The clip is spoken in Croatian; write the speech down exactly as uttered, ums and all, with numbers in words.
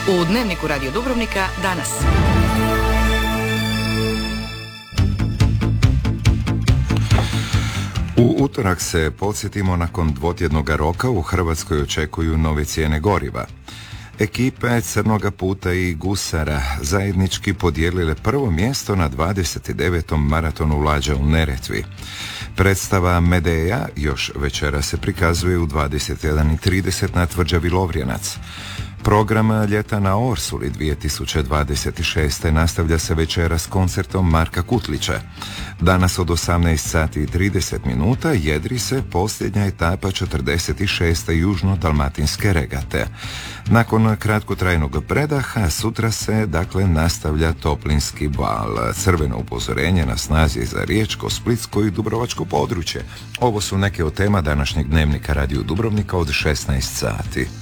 U Dnevniku Radio Dubrovnika danas. U utorak se, podsjetimo, nakon dvotjednoga roka u Hrvatskoj očekuju nove cijene goriva. Ekipe Crnoga puta i Gusara zajednički podijelile prvo mjesto na dvadeset devetom maratonu lađa u Neretvi. Predstava Medeja još večera se prikazuje u dvadeset jedan i trideset na tvrđavi Lovrijanac. Program Ljeta na Orsuli dvije tisuće dvadeset šeste nastavlja se večera s koncertom Marka Kutlića. Danas od osamnaest sati i trideset minuta jedri se posljednja etapa četrdeset šeste južno-dalmatinske regate. Nakon kratkotrajnog predaha sutra se dakle nastavlja toplinski val. Crveno upozorenje na snazi za Riječko, Splitsko i Dubrovačko područje. Ovo su neke od tema današnjeg Dnevnika Radio Dubrovnika od šesnaest sati.